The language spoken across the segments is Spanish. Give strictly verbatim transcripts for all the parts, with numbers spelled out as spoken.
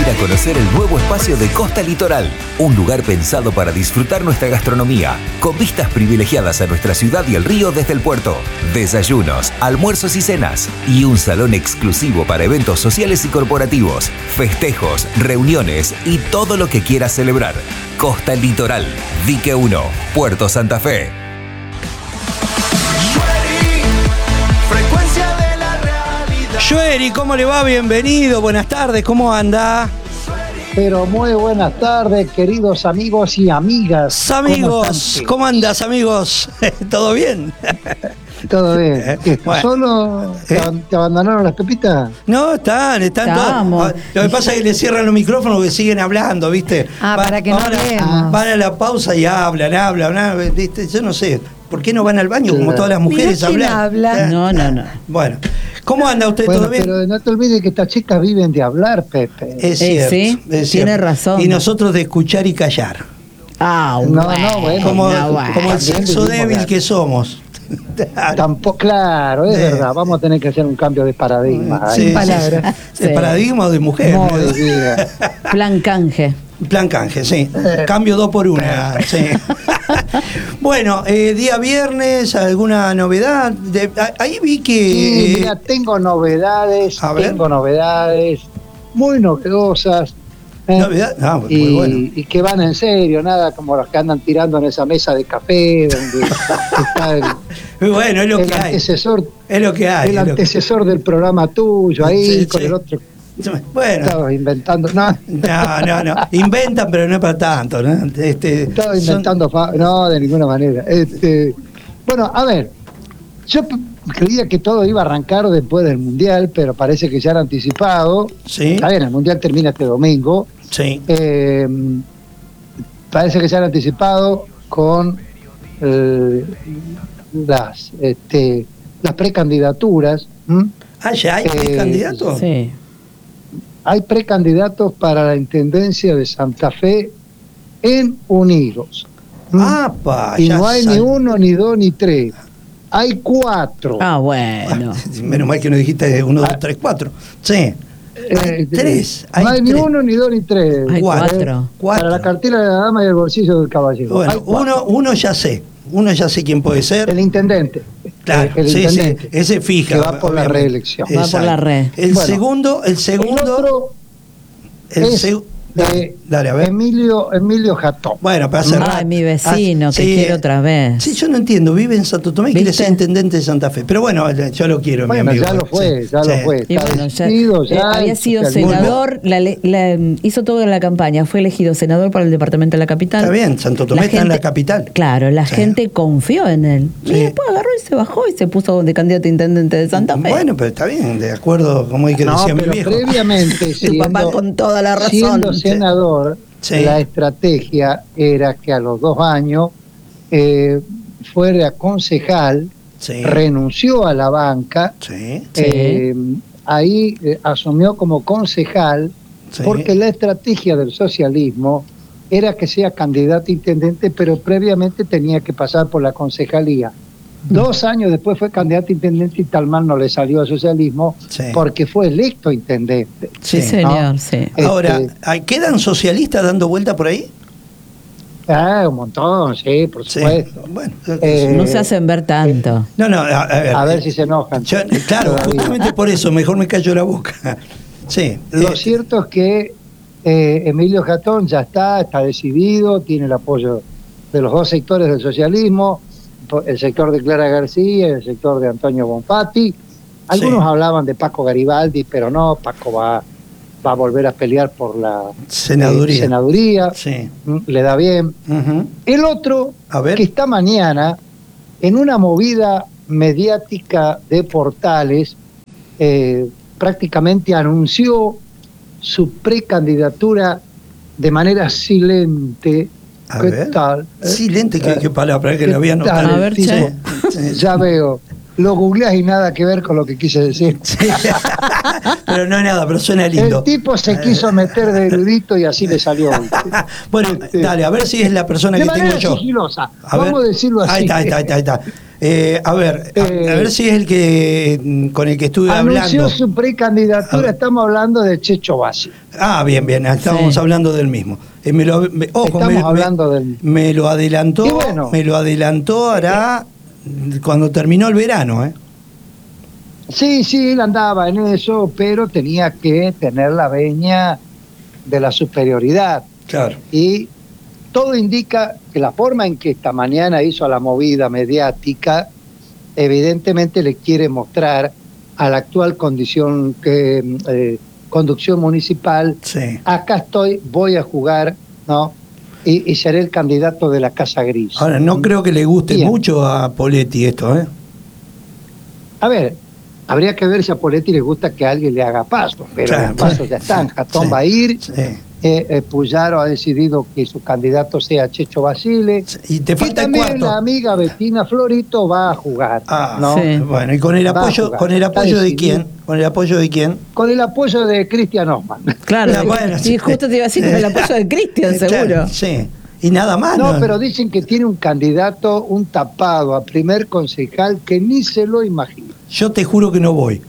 a conocer el nuevo espacio de Costa Litoral, un lugar pensado para disfrutar nuestra gastronomía, con vistas privilegiadas a nuestra ciudad y el río desde el puerto, desayunos, almuerzos y cenas, y un salón exclusivo para eventos sociales y corporativos, festejos, reuniones y todo lo que quieras celebrar. Costa Litoral, Dique uno, Puerto Santa Fe. Joeri, ¿cómo le va? Bienvenido, buenas tardes, ¿cómo anda? Pero muy buenas tardes, queridos amigos y amigas. Amigos, ¿cómo, ¿cómo andas, amigos? ¿Todo bien? Todo bien. ¿Estás bueno, solo? ¿Te, ¿Te abandonaron las pepitas? No, están, están todos. Lo que pasa es que le cierran los micrófonos porque siguen hablando, ¿viste? Ah, Va, para que no hablemos. Van a la pausa y hablan, hablan, hablan, ¿viste? Yo no sé. ¿Por qué no van al baño como todas las mujeres a hablar? Habla. No, no, no. Bueno, ¿cómo anda usted? Bueno, ¿Todo bien? Pero no te olvides que estas chicas viven de hablar, Pepe. Es cierto. Sí, es tiene cierto. razón. Y nosotros de escuchar y callar. Ah, no, bueno. no, bueno. Como, no, bueno. como el sexo débil que somos. Tampoco, claro, es eh. verdad. Vamos a tener que hacer un cambio de paradigma. Sí, ahí. Palabras. Sí. ¿De paradigma o de mujer? Plan canje. Plan canje, sí. Eh. Cambio dos por una. Sí. Bueno, eh, día viernes, ¿alguna novedad? De, ahí vi que... Sí, mira, tengo novedades, tengo novedades muy novedosas. ¿eh? ¿Novedad? Ah, muy y, bueno. Y que van en serio, nada como las que andan tirando en esa mesa de café, donde está el, bueno, es lo el que antecesor, hay. Es lo que hay. El antecesor del programa tuyo, ahí sí, con sí. el otro. Bueno. Estaba inventando. No, no, no, no. Inventan, pero no es para tanto, ¿no? Este, Estaba inventando. Son... No, de ninguna manera. Este, bueno, a ver. Yo creía que todo iba a arrancar después del Mundial, pero parece que ya era anticipado. Sí. Está bien, el Mundial termina este domingo. Sí. Eh, parece que ya era anticipado con eh, las, este, las precandidaturas. ¿Mm? Ah, ¿ya hay precandidatos? Eh, sí. Hay precandidatos para la Intendencia de Santa Fe en Unidos. Ah, pa, y ya no hay sal... ni uno, ni dos, ni tres. Hay cuatro. Ah, bueno. Menos mal que no dijiste uno, dos, tres, cuatro. Sí. Eh, hay tres. Hay no hay tres. ni uno, ni dos, ni tres. Hay cuatro. Eh, cuatro. Para la cartera de la dama y el bolsillo del caballero. Bueno, uno, uno ya sé. Uno ya sé quién puede ser. El intendente. Claro, el sí, intendente, sí, ese fija. que va por la reelección. Va por la re. El bueno, segundo, el segundo. El otro el es seg... de dale, a ver. Emilio, Emilio Jatón. Bueno, para cerrar. Ay, mi vecino, ah, que sí, quiero otra vez. Sí, yo no entiendo. Vive en Santo Tomé y quiere ser intendente de Santa Fe. Pero bueno, yo lo quiero, bueno, mi amigo. ya lo fue, sí, ya sí. lo fue. Y bueno, ya, decidido, ya eh, había sido senador, la, la, hizo todo en la campaña, fue elegido senador para el departamento de la capital. Está bien, Santo Tomé la está gente, en la capital. Claro, la sí. gente confió en él. Sí. Y después agarró y se bajó y se puso de candidato a intendente de Santa Fe. Bueno, pero está bien, de acuerdo, como hay que no, decía mi pero viejo. previamente, siendo, el papá con toda la razón. siendo senador, sí. la estrategia era que a los dos años eh, fuera concejal, sí. renunció a la banca, sí. eh, sí. ahí eh, asumió como concejal, sí. porque la estrategia del socialismo era que sea candidato a intendente, pero previamente tenía que pasar por la concejalía. Dos años después fue candidato a intendente y tal mal no le salió al socialismo, sí. porque fue electo intendente. Sí, sí señor, ¿no? sí. Ahora, ¿quedan socialistas dando vuelta por ahí? Ah, un montón, sí, por supuesto. Sí. Bueno, eh, no se hacen ver tanto. No, no, a, a ver. A ver si se enojan. Yo, claro, justamente por eso, mejor me callo la boca. Sí. Lo eh, cierto es que eh, Emilio Jatón ya está, está decidido, tiene el apoyo de los dos sectores del socialismo, el sector de Clara García y el sector de Antonio Bonfatti. Algunos sí. hablaban de Paco Garibaldi, pero no, Paco va, va a volver a pelear por la senaduría. Eh, senaduría. Sí. Le da bien. Uh-huh. El otro, a ver. que está mañana en una movida mediática de portales, eh, prácticamente anunció su precandidatura de manera silente. A ¿Qué ver. tal? Silente, ¿qué, qué palabra? Que la había notado. A ver, sí, sí, ya veo. Lo googleás y nada que ver con lo que quise decir. Sí. Pero no es nada, pero suena lindo. El tipo se quiso meter de erudito y así le salió. Bueno, este, dale, a ver si es la persona que tengo yo. Sigilosa. A Vamos ver. a decirlo así. Ahí está, ahí está, ahí está. Eh, a ver, a, Eh, a ver si es el que con el que estuve Anunció hablando. su precandidatura, estamos hablando de Checho Bassi. Ah, bien, bien, estábamos Sí. hablando del mismo. Eh, me lo, me- ojo, Estamos me, hablando me- del- me lo adelantó, Y bueno. me lo adelantó hará cuando terminó el verano, ¿eh? Sí, sí, él andaba en eso, pero tenía que tener la veña de la superioridad. Claro. Y todo indica que la forma en que esta mañana hizo la movida mediática, evidentemente le quiere mostrar a la actual condición que eh, conducción municipal, Sí. acá estoy, voy a jugar, ¿no? Y, y seré el candidato de la Casa Gris. Ahora, no creo que le guste Bien. mucho a Poletti esto, ¿eh? A ver, habría que ver si a Poletti le gusta que alguien le haga paso, pero Claro, los pasos sí, ya están. sí, Catón sí, va a ir, sí. eh, eh, Puyaro ha decidido que su candidato sea Checho Basile. Y te falta el también cuarto. la amiga Bettina Florito va a jugar. Ah, ¿no? sí. Bueno, ¿y con el Va a apoyo, jugar. con el Está apoyo de decidido. quién? ¿Con el apoyo de quién? Con el apoyo de Cristian Osman. Claro, Ah, bueno, y sí. justo te iba a decir con el apoyo de Cristian, Claro, seguro. sí. Y nada más. No, pero dicen que tiene un candidato, un tapado a primer concejal que ni se lo imagina Yo te juro que no voy.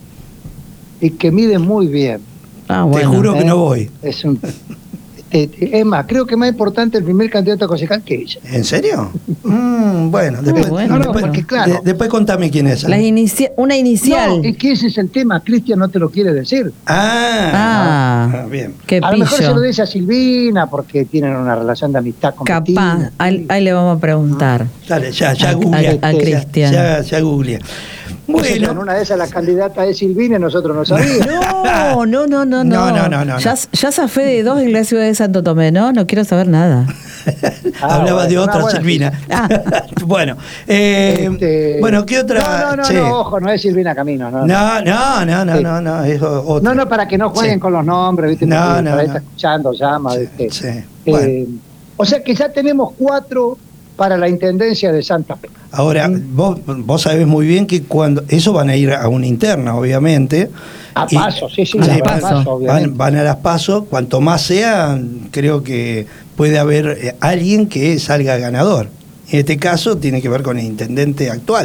y que mide muy bien. Ah, Te bueno. juro que ¿eh? no voy. Es un, eh, es más, creo que es más importante el primer candidato a concejal que ella. ¿En serio? Mm, bueno, después, bueno, No, no, después, porque claro. de- después contame quién es. Las inicia- una inicial. No, es que ese es el tema. Cristian no te lo quiere decir. Ah, Ah. ah, bien. Qué A lo mejor se lo pillo. dice a Silvina porque tienen una relación de amistad con Capaz. Bettina. Ahí, ahí le vamos a preguntar. Dale, ya, ya A- googlea. a- a Ya- Cristian. Ya, ya googlea. Bueno, en Bueno, una de esas la candidata es Silvina y nosotros no sabíamos. No, no, no, no, no. No, no, no, no, Ya, no. ya zafé de dos en la ciudad de Santo Tomé, ¿no? No quiero saber nada. Ah, hablaba de bueno, otra ah, bueno, Silvina. Ah. bueno, eh, Este, bueno, ¿qué otra? No, no, no, Che. no, ojo, no es Silvina Camino. No, No, no, no, no, Sí. no, no, es o- otra. no, no, para que no jueguen Sí. con los nombres, ¿viste? No, Porque no, por ahí no. está escuchando, llama, Sí, ¿viste? sí. Eh, Bueno. O sea que ya tenemos cuatro para la intendencia de Santa Fe. Ahora, vos, vos sabés muy bien que cuando. Eso van a ir a una interna, obviamente. A Y- paso, sí, sí, A a paso. paso, obviamente. Van, van a las pasos, cuanto más sean, creo que puede haber eh, alguien que salga ganador. En este caso tiene que ver con el intendente actual.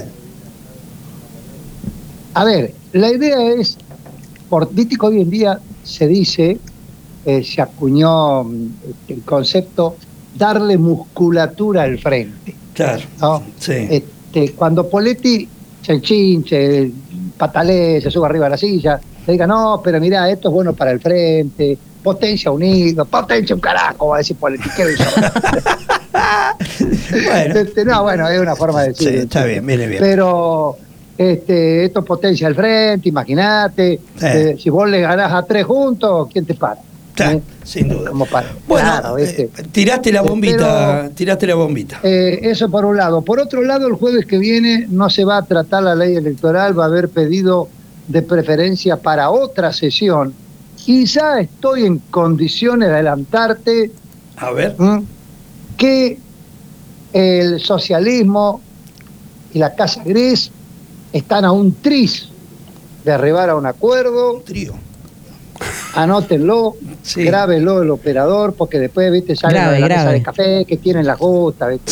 A ver, la idea es, por viste que hoy en día se dice, eh, se acuñó mm, el concepto, darle musculatura al frente, Claro. ¿no? Sí. Este, cuando Poletti se enchinche, patalee, se sube arriba de la silla, le diga, no, pero mirá, esto es bueno para el frente, potencia unido, potencia un carajo, va a decir Poletti, ¿qué hizo? Bueno, Este, no, bueno, es una forma de sí, decir. está bien, viene bien. Pero este, esto potencia al frente, imagínate. Sí. eh, si vos le ganás a tres juntos, ¿quién te para? Claro, ¿Eh? sin duda. Como para. Bueno, Claro, ¿viste? eh, tiraste la Eh, bombita, pero- tiraste la bombita. Eh, eso por un lado. Por otro lado, el jueves que viene no se va a tratar la ley electoral, va a haber pedido de preferencia para otra sesión. Y ya estoy en condiciones de adelantarte A ver. ¿m? que el socialismo y la Casa Gris están a un tris de arribar a un acuerdo. Trío. Anótenlo, Sí. grábelo el operador, porque después, viste, sale Grave, de la mesa grave. de café que tienen la justa, viste.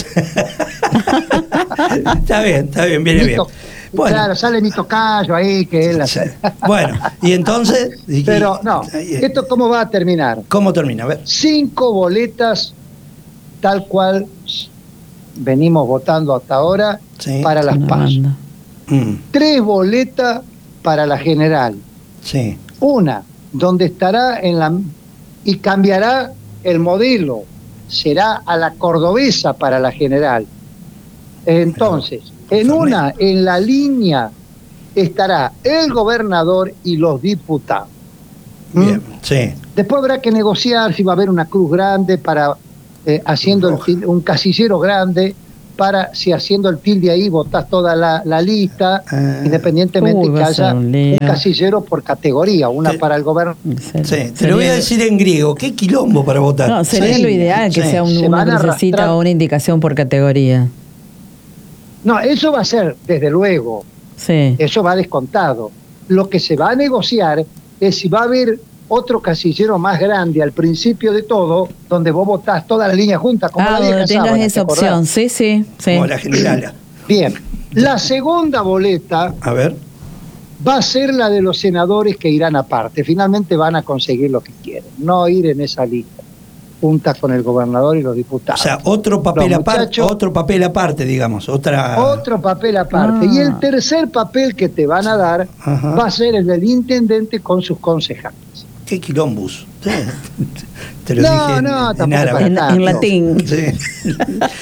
Está bien, está bien, viene bien. Nito- Bueno, Claro, sale Nito Cayo ahí, que él sí. hace. Bueno, y entonces. y- Pero no, y- ¿esto cómo va a terminar? ¿Cómo termina? A ver. Cinco boletas, tal cual venimos votando hasta ahora, Sí. para las Una PASO. banda. Mm, Tres boletas para la general. sí. Una, donde estará en la... y cambiará el modelo. Será a la cordobesa para la general. Entonces, en una, en la línea, estará el gobernador y los diputados. Bien, ¿Mm? sí. Después habrá que negociar si va a haber una cruz grande para eh, haciendo el Roja. til- un casillero grande para si haciendo el tilde ahí votás toda la, la lista, Ah. independientemente Uy, que va a ser haya un un lío. casillero por categoría, una Sí. para el gobierno. Se- Sí, te sería- lo voy a decir en griego. ¿Qué quilombo para votar? No, sería Sí, lo ideal que sí. sea un, Se una van a crucecita arrastrar. o una indicación por categoría. No, eso va a ser, desde luego, Sí. eso va descontado. Lo que se va a negociar es si va a haber otro casillero más grande al principio de todo, donde vos votás toda la línea junta, como Ah, la vieja donde tengas sábana, ¿te esa acordás? opción. Sí, sí, sí. Como la generala. Bien, La segunda boleta A ver. va a ser la de los senadores que irán aparte. Finalmente van a conseguir lo que quieren, no ir en esa lista, juntas con el gobernador y los diputados. O sea, otro papel Los aparte, muchachos- otro papel aparte, digamos, otra. Otro papel aparte. Ah. Y el tercer papel que te van a dar Ajá. va a ser el del intendente con sus concejales. ¿Qué quilombus? Sí. Te lo No, dije en, no, en tampoco árabe. para En, tanto. en latín. Sí.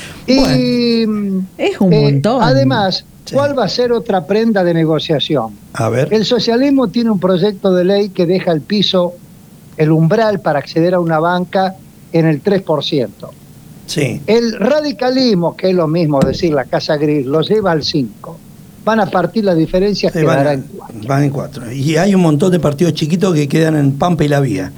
Y Es un eh, montón. además, Sí. ¿cuál va a ser otra prenda de negociación? A ver. El socialismo tiene un proyecto de ley que deja el piso, el umbral para acceder a una banca en el tres por ciento. Sí. El radicalismo, que es lo mismo decir la casa gris, lo lleva al cinco. Van a partir las diferencias, Sí, van, quedará a- en cuatro. van en cuatro. Y hay un montón de partidos chiquitos que quedan en Pampa y la Vía.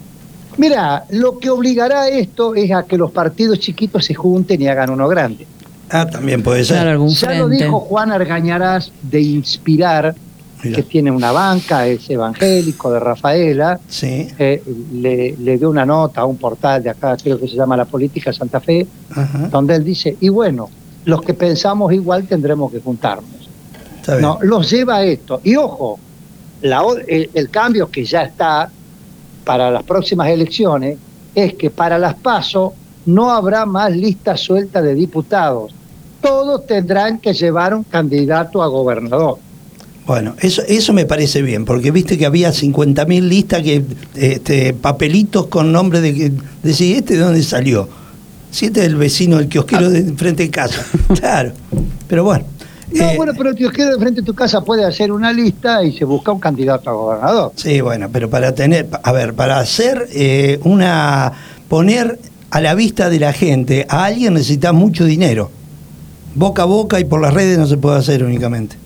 Mira, lo que obligará a esto es a que los partidos chiquitos se junten y hagan uno grande. Ah, también puede ser. Claro, algún Ya frente. lo dijo Juan Argañarás de Inspirar, Mirá. que tiene una banca, es evangélico de Rafaela. Sí. Eh, le, le dio una nota a un portal de acá, creo que se llama La Política Santa Fe, Ajá. donde él dice, y bueno, los que pensamos igual tendremos que juntarnos. Está bien. No, los lleva a esto. Y ojo, la, o- el, el cambio que ya está para las próximas elecciones es que para las PASO no habrá más lista suelta de diputados. Todos tendrán que llevar un candidato a gobernador. Bueno, eso, eso me parece bien, porque viste que había cincuenta mil listas, que este, papelitos con nombre de que decía, ¿este de dónde salió? Si este es el vecino, el kiosquero de frente de casa. Claro. Pero bueno. No, eh, bueno, pero el kiosquero de frente de tu casa puede hacer una lista y se busca un candidato a gobernador. Sí, bueno, pero para tener, a ver, para hacer eh, una, poner a la vista de la gente a alguien necesitas mucho dinero. Boca a boca y por las redes no se puede hacer únicamente.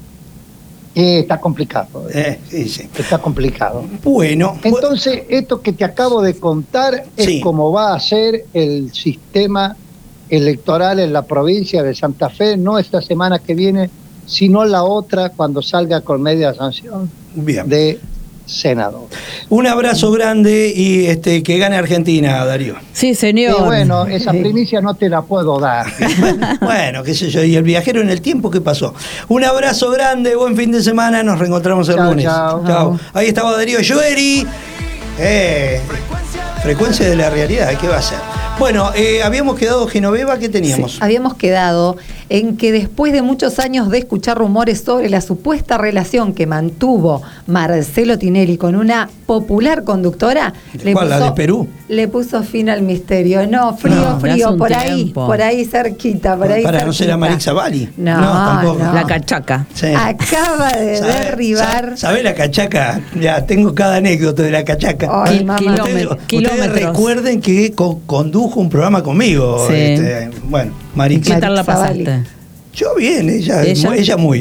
Eh, está complicado. Eh, sí, sí. Está complicado. Bueno, Entonces, esto que te acabo de contar es Sí. cómo va a ser el sistema electoral en la provincia de Santa Fe, no esta semana que viene, sino la otra cuando salga con media sanción bien. de senador. Un abrazo grande y este que gane Argentina, Darío. Sí, Y señor. bueno, esa primicia no te la puedo dar. Bueno, qué sé yo, y el viajero en el tiempo, ¿qué pasó? Un abrazo grande, buen fin de semana, nos reencontramos el Chao, lunes. chao. Chao. Ahí estaba Darío Llueri. Eh, frecuencia de la realidad, ¿qué va a ser? Bueno, eh, habíamos quedado, Genoveva, ¿qué teníamos? Sí, habíamos quedado en que después de muchos años de escuchar rumores sobre la supuesta relación que mantuvo Marcelo Tinelli con una popular conductora, le ¿Cuál, la de Perú? le puso fin al misterio. No, frío, No, hace frío, un por ahí, tiempo. por ahí cerquita, por ahí Para no ser a cerquita. Marixa Bali. No, tampoco. no. La cachaca. Sí. Acaba de ¿Sabe- derribar. sa- ¿Sabe la cachaca? Ya, tengo cada anécdota de la cachaca. Ay, Ki- mamá. kilómetros, Ustedes, ustedes kilómetros. recuerden que co- condujo un programa conmigo. Sí. este, bueno, Marixa. ¿Qué tal la Marixa pasaste? Bali. Yo bien, ella, ¿Ella? ella muy.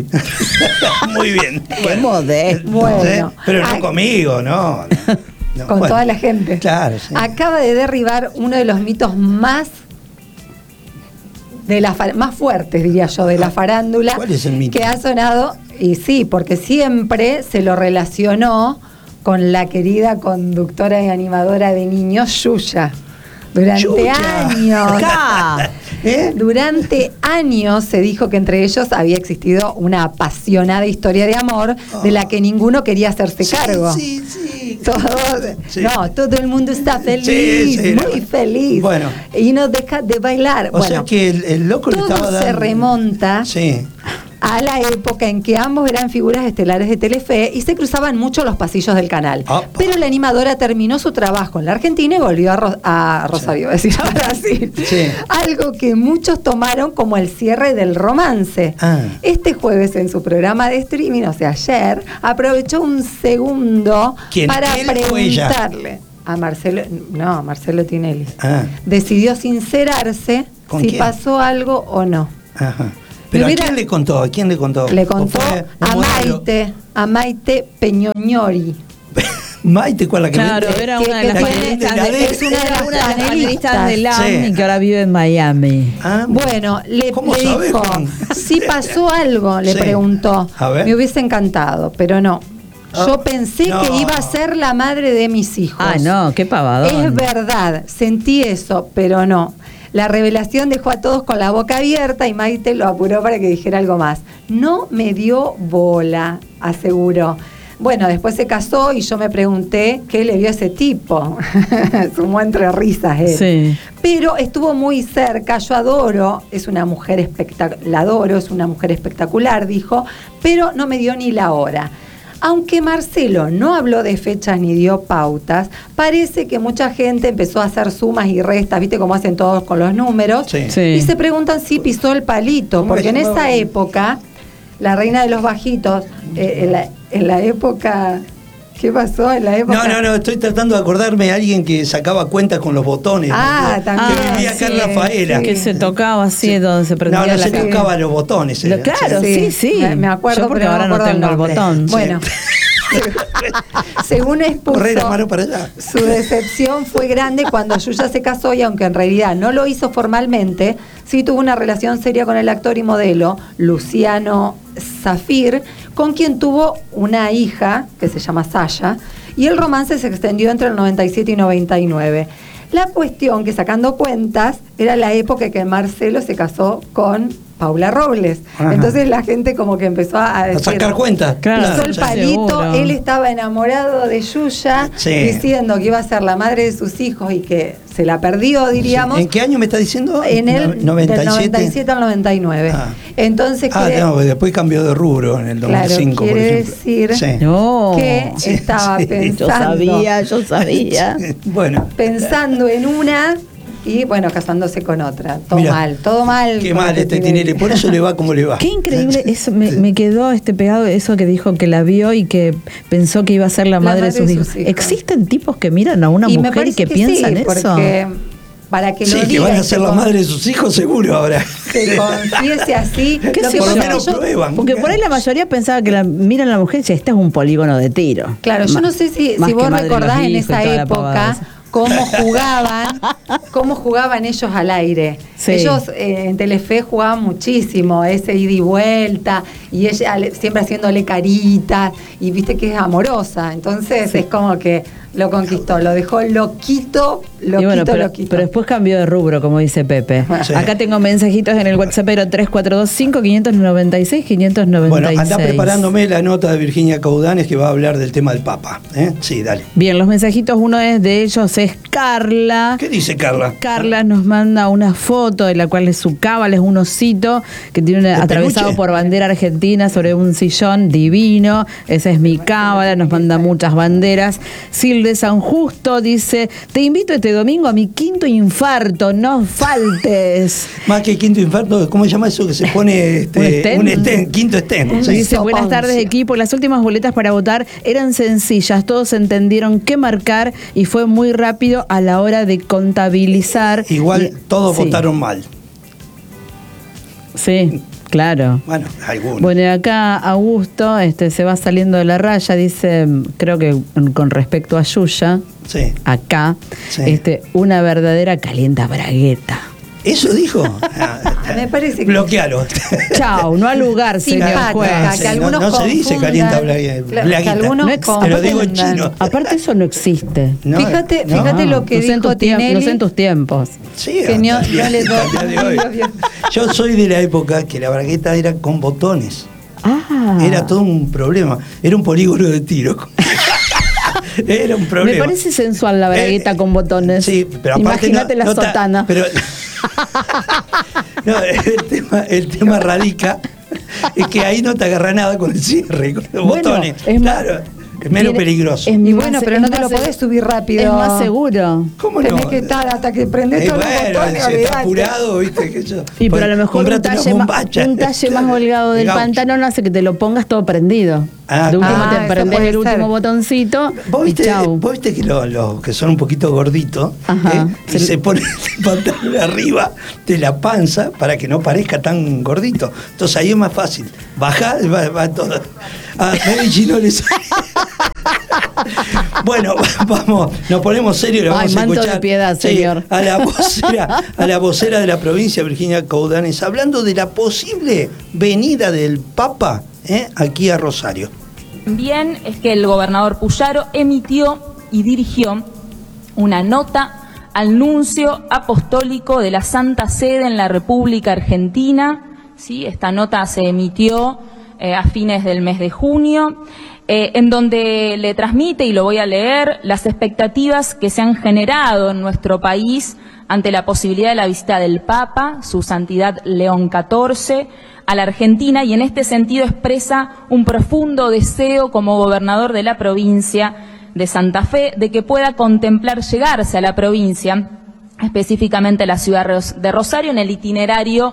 muy bien. Qué modesto. Bueno. Sí, pero no Ay. conmigo, no. no, no, Con bueno. toda la gente. Claro, sí. Acaba de derribar uno de los mitos más de la fa- más fuertes, diría yo, de la farándula. ¿Cuál es el mito? Que ha sonado, y sí, porque siempre se lo relacionó con la querida conductora y animadora de niños, Yuya. Durante Yuya. años. Acá. ¿Eh? Durante años se dijo que entre ellos había existido una apasionada historia de amor de la que ninguno quería hacerse Sí, cargo. Sí, sí. Todo, Sí. No, todo el mundo está feliz, Sí, sí, muy no. feliz. Bueno. Y no deja de bailar. O bueno, sea que el, el loco le todo estaba dando. se remonta Sí. a la época en que ambos eran figuras estelares de Telefe y se cruzaban mucho los pasillos del canal. Opa. Pero la animadora terminó su trabajo en la Argentina y volvió a, Ro- a Rosario, es decir, a Brasil. Sí. Algo que muchos tomaron como el cierre del romance. Ah. Este jueves en su programa de streaming, o sea, ayer, aprovechó un segundo ¿Quién, para él o ella? preguntarle a Marcelo, no, a Marcelo Tinelli. Ah. Decidió sincerarse ¿Con si quién? pasó algo o no. Ajá. Pero Me hubiera- ¿a quién le contó? ¿A quién le contó? Le ¿O contó fue un a modelo? Maite, a Maite Peñoñori. Maite, ¿cuál la que Claro, vende? era que- una de que las tiene- panelistas la de, de- es una de las, era una de las panelistas. panelistas de la Sí. OMNI que ahora vive en Miami. Ah, Bueno, le, ¿Cómo le sabes, dijo, Juan? si pasó algo, le Sí. preguntó. A ver. Me hubiese encantado, pero no. Yo Ah, pensé no. que iba a ser la madre de mis hijos. Ah, no, qué pavadón. Es verdad, sentí eso, pero no. La revelación dejó a todos con la boca abierta y Maite lo apuró para que dijera algo más. No me dio bola, aseguró. Bueno, después se casó y yo me pregunté qué le vio a ese tipo. Sumó entre risas él. Sí. Pero estuvo muy cerca. Yo adoro, es una mujer espectacular, la adoro, es una mujer espectacular, dijo, pero no me dio ni la hora. Aunque Marcelo no habló de fechas ni dio pautas, parece que mucha gente empezó a hacer sumas y restas, ¿viste cómo hacen todos con los números? Sí. Sí. Y se preguntan si pisó el palito, ¿Cómo porque en se llamaba? esa época, la reina de los bajitos, eh, en, la, en la época... ¿Qué pasó en la época? No, no, no, estoy tratando de acordarme de alguien que sacaba cuentas con los botones. Ah, ¿no? también. Que vivía acá en sí, Rafaela. sí. Que se tocaba así, Sí. donde se prendía No, no la se ca- tocaba los botones. Lo- era. claro, sí, sí. Me, me acuerdo, Yo porque pero ahora no, no me tengo acuerdo el nombre. botón. Bueno, según expuso, Correr la mano para allá. su decepción fue grande cuando Yuya se casó y aunque en realidad no lo hizo formalmente, sí tuvo una relación seria con el actor y modelo Luciano Zafir, con quien tuvo una hija que se llama Sasha, y el romance se extendió entre el noventa y siete y noventa y nueve. La cuestión que, sacando cuentas, era la época en que Marcelo se casó con Paula Robles. Ajá. Entonces la gente como que empezó a, A decir, sacar cuentas. Claro, pisó el sí. palito, seguro. él estaba enamorado de Yuya, Sí. diciendo que iba a ser la madre de sus hijos y que se la perdió, diríamos. ¿En qué año me está diciendo? En el No- del noventa y siete al noventa y nueve. Ah. Entonces, Ah, quiere, no, después cambió de rubro en el Claro, noventa y cinco, por quiere ejemplo. decir- Sí. No. que Sí, estaba sí. pensando, Yo sabía, yo sabía. Bueno. pensando en una y bueno, casándose con otra. Todo Mirá, mal, todo mal. Qué con mal este Tinelli. Tinelli, por eso le va como le va. Qué increíble, eso me, me quedó este pegado eso que dijo que la vio y que pensó que iba a ser la, La madre, de madre sus de hijos. sus hijos. ¿Existen tipos que miran a una Y me mujer y parece que, piensan sí, eso? porque para que Sí, lo que diga van y a ser se la con- madre de sus hijos, seguro ahora. se confiese así. ¿Qué Lo sé que por lo yo? pasa menos que yo- prueban. Porque por ahí la mayoría pensaba que la, miran a la mujer y decía, este es un polígono de tiro. Claro, yo no sé si, Más si que vos madre de los recordás en hijos y esa toda la pavada época esa. cómo jugaban, cómo jugaban ellos al aire. Sí. Ellos eh, en Telefe jugaban muchísimo, ese ida y vuelta, y ella le- siempre haciéndole caritas, y viste que es amorosa, entonces es como que lo conquistó, lo dejó loquito, loquito, Y bueno, pero, loquito. pero después cambió de rubro, como dice Pepe. Sí. Acá tengo mensajitos en el WhatsApp, pero tres cuatro dos cinco, cinco nueve seis, cinco nueve seis. Bueno, anda preparándome la nota de Virginia Caudanes que va a hablar del tema del Papa. ¿eh? Sí, dale. Bien, los mensajitos, uno es de ellos, es Carla. ¿Qué dice Carla? Carla nos manda una foto de la cual es su cábala, es un osito que tiene una- ¿De atravesado peluche? por bandera argentina sobre un sillón divino. Esa es mi cábala, nos manda muchas banderas. Sil de San Justo dice, te invito este domingo a mi quinto infarto, no faltes. Más que quinto infarto, ¿cómo se llama eso que se pone este, ¿Un stent? un stent, quinto stent? Un Sí. Dice, buenas Soponcia. tardes equipo, las últimas boletas para votar eran sencillas, todos entendieron qué marcar y fue muy rápido a la hora de contabilizar. Igual Y- todos sí, votaron mal. Sí, claro. Bueno, algunos. Bueno, y acá Augusto este, se va saliendo de la raya, dice, creo que con respecto a Yuya, Sí. acá, Sí. este, una verdadera calienta bragueta. ¿Eso dijo? Ah, Me parece que- Bloquealo. Chau, no al lugar, señor Simpática, juez. que Sí, no- algunos no se dice confundan. calienta blague- Claro, que blaguita. algunos No ex- Te lo confundan. digo en chino. Aparte eso no existe. No, Fíjate, no. fíjate lo que no sé en dijo tus tiemp- Tinelli. no sé en tus tiempos. Sí, Que no- hasta el no día- le hasta el día de hoy. doy. Yo soy de la época que la bragueta era con botones. Ah. Era todo un problema. Era un polígono de tiro. Era un problema. Me parece sensual la bragueta Eh, con botones. Sí, pero aparte Imagínate no- la no ta- sotana. Pero, no, el tema, el tema radica es que ahí no te agarra nada con el cierre, con los Bueno, botones. es más- claro, es menos tiene- peligroso. es Y más- bueno, pero es no te más lo seg- podés subir rápido. Es más seguro. ¿Cómo Tenés no? que estar hasta que prendés Eh, todos bueno, los botones. si está olvidate. apurado, viste que yo. Y pero a lo mejor un comprate una talle, más, bombacha. un talle más holgado del Gaucho. pantalón hace que te lo pongas todo prendido. Ah, de último ah, te eso prendés puede el último ser. botoncito ¿Vos y viste, chau. vos viste que los los que son un poquito gorditos Ajá. ¿eh? y Se- se ponen el pantalón arriba de la panza para que no parezca tan gordito? Entonces ahí es más fácil. Bajá, va, va todo. A Medici no le sale. Bueno, vamos, nos ponemos serios, le Ay, vamos a manto de escuchar piedad, sí, señor. a la vocera, a la vocera de la provincia, Virginia Caudanes, hablando de la posible venida del Papa ¿eh? aquí a Rosario. También es que el gobernador Puyaro emitió y dirigió una nota al nuncio apostólico de la Santa Sede en la República Argentina. ¿Sí? Esta nota se emitió eh, a fines del mes de junio, eh, en donde le transmite, y lo voy a leer, las expectativas que se han generado en nuestro país ante la posibilidad de la visita del Papa, su Santidad León catorce, a la Argentina, y en este sentido expresa un profundo deseo como gobernador de la provincia de Santa Fe de que pueda contemplar llegarse a la provincia, específicamente la ciudad de Rosario, en el itinerario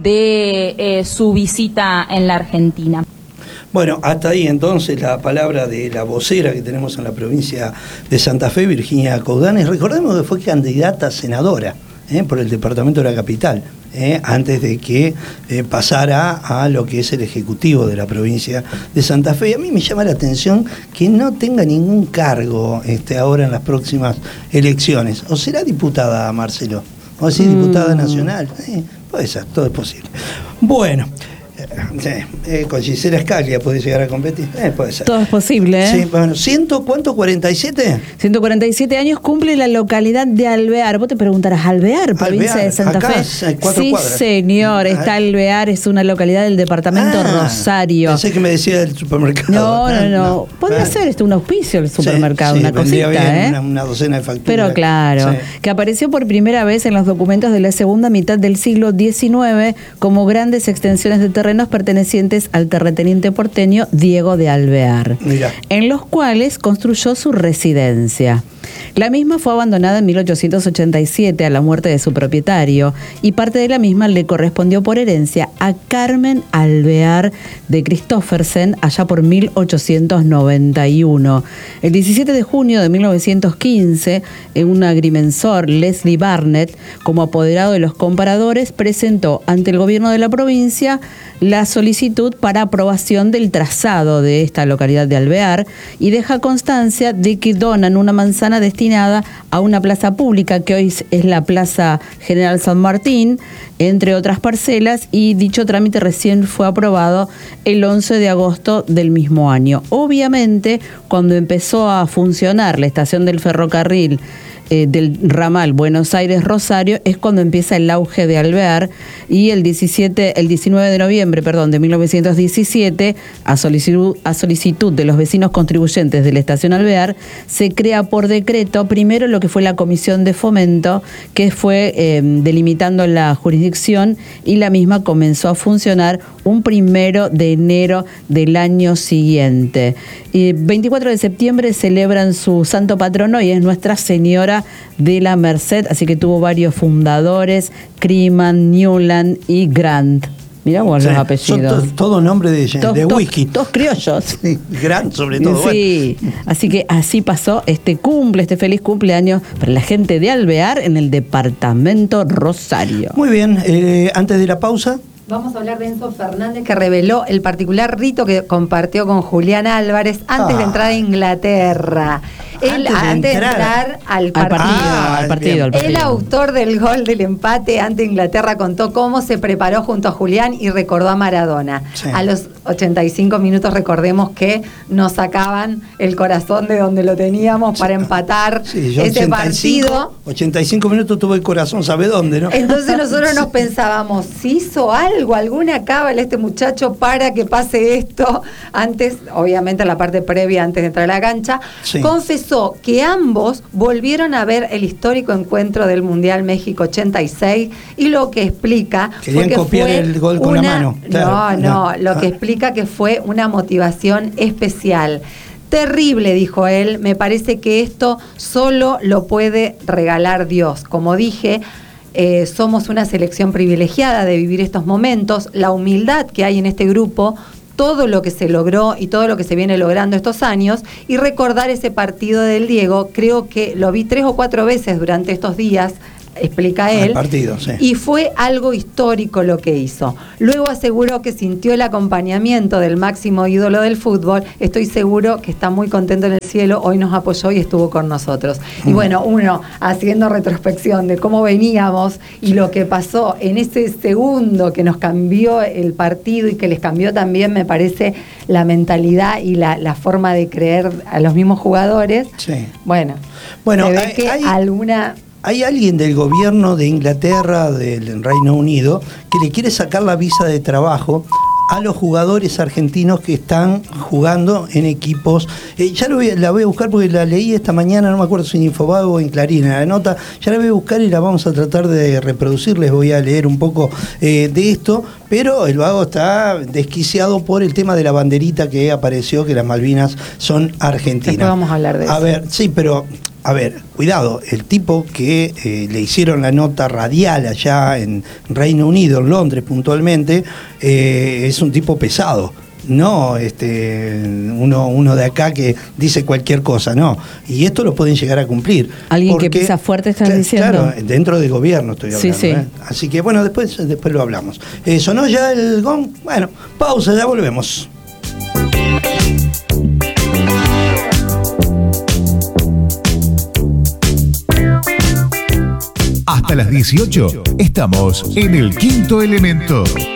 de eh, su visita en la Argentina. Bueno, hasta ahí entonces la palabra de la vocera que tenemos en la provincia de Santa Fe, Virginia Coudanes. Recordemos que fue candidata a senadora eh, por el departamento de la capital, eh, antes de que eh, pasara a lo que es el ejecutivo de la provincia de Santa Fe. Y a mí me llama la atención que no tenga ningún cargo este, ahora en las próximas elecciones. ¿O será diputada, Marcelo? ¿O sí, mm. diputada nacional? Eh, puede ser, todo es posible. Bueno. Eh, eh, con Gisela Scalia puede llegar a competir, eh, puede ser. Todo es posible, ¿eh? Sí, bueno, ¿ciento cuánto? ¿cuarenta y siete? ciento cuarenta y siete años cumple la localidad de Alvear. Vos te preguntarás, ¿Alvear, provincia Alvear, de Santa acá Fe? Hay cuatro sí, cuadras. señor, está Alvear, es una localidad del departamento ah, Rosario. Pensé que me decía del supermercado. No, no, no. no. Podría ah. ser este un auspicio el supermercado, sí, sí, una cosita, bien, ¿eh? Una, una docena de facturas. Pero claro, sí. que apareció por primera vez en los documentos de la segunda mitad del siglo diecinueve como grandes extensiones de terrenos pertenecientes al terrateniente porteño Diego de Alvear, Mirá. en los cuales construyó su residencia. La misma fue abandonada en mil ochocientos ochenta y siete a la muerte de su propietario, y parte de la misma le correspondió por herencia a Carmen Alvear de Christoffersen allá por mil ochocientos noventa y uno. El diecisiete de junio de mil novecientos quince, un agrimensor, Leslie Barnett, como apoderado de los comparadores, presentó ante el gobierno de la provincia la solicitud para aprobación del trazado de esta localidad de Alvear, y deja constancia de que donan una manzana destinada a una plaza pública que hoy es la Plaza General San Martín, entre otras parcelas, y dicho trámite recién fue aprobado el once de agosto del mismo año. Obviamente, cuando empezó a funcionar la estación del ferrocarril eh, del ramal Buenos Aires-Rosario, es cuando empieza el auge de Alvear, y el diecisiete, el diecinueve de noviembre, perdón, de mil novecientos diecisiete, a solicitud, a solicitud de los vecinos contribuyentes de la estación Alvear, se crea por decreto primero lo que fue la Comisión de Fomento, que fue eh, delimitando la jurisdicción, y la misma comenzó a funcionar un primero de enero del año siguiente. Y veinticuatro de septiembre celebran su santo patrono, y es Nuestra Señora de la Merced, así que tuvo varios fundadores: Criman, Newland y Grant. Mirá vos, sí, los apellidos. Son to, todo nombre de, to, de to, whisky. Todos criollos. Sí, Grant sobre todo. Sí, bueno. Así que así pasó este cumple, este feliz cumpleaños para la gente de Alvear en el departamento Rosario. Muy bien, eh, antes de la pausa. Vamos a hablar de Enzo Fernández, que reveló el particular rito que compartió con Julián Álvarez antes ah. de entrar a Inglaterra. Él, antes, de, antes entrar. de entrar al partido. Al partido, ah, al partido, al partido. El autor del gol del empate ante Inglaterra contó cómo se preparó junto a Julián y recordó a Maradona. Sí. A los ochenta y cinco minutos, recordemos que nos sacaban el corazón de donde lo teníamos para empatar sí, ese ochenta y cinco, partido. ochenta y cinco minutos tuvo el corazón, ¿sabe dónde, no? Entonces nosotros nos pensábamos, si hizo algo, alguna cábala este muchacho para que pase esto antes, obviamente en la parte previa, antes de entrar a la cancha. Sí. Confesó que ambos volvieron a ver el histórico encuentro del Mundial México ochenta y seis, y lo que explica querían que copiar fue el gol con una, la mano. Claro, no, no, no, lo ah. que explica que fue una motivación especial. Terrible, dijo él, me parece que esto solo lo puede regalar Dios. Como dije, eh, somos una selección privilegiada de vivir estos momentos, la humildad que hay en este grupo, todo lo que se logró y todo lo que se viene logrando estos años, y recordar ese partido del Diego. Creo que lo vi tres o cuatro veces durante estos días, explica él, el partido, sí. y fue algo histórico lo que hizo. Luego aseguró que sintió el acompañamiento del máximo ídolo del fútbol. Estoy seguro que está muy contento en el cielo, hoy nos apoyó y estuvo con nosotros. Mm. Y bueno, uno haciendo retrospección de cómo veníamos y lo que pasó en ese segundo que nos cambió el partido y que les cambió también, me parece, la mentalidad y la, la forma de creer a los mismos jugadores. Sí. Bueno, bueno se ve hay, que hay... alguna hay alguien del gobierno de Inglaterra, del Reino Unido, que le quiere sacar la visa de trabajo a los jugadores argentinos que están jugando en equipos. Eh, ya lo voy, la voy a buscar porque la leí esta mañana, no me acuerdo si en Infobago o en Clarín, en la nota. Ya la voy a buscar y la vamos a tratar de reproducir. Les voy a leer un poco eh, de esto, pero el vago está desquiciado por el tema de la banderita que apareció, que las Malvinas son argentinas. Después vamos a hablar de eso. A ver, sí, pero... A ver, cuidado, el tipo que eh, le hicieron la nota radial allá en Reino Unido, en Londres puntualmente, eh, es un tipo pesado. No este uno, uno de acá que dice cualquier cosa, no. Y esto lo pueden llegar a cumplir. Alguien porque, que pisa fuerte, estás cl- diciendo. Claro, dentro del gobierno estoy hablando. Sí, sí. ¿eh? Así que bueno, después, después lo hablamos. Eh, ¿Sonó ya el gong? Bueno, pausa, ya volvemos. Hasta las dieciocho estamos en El Quinto Elemento.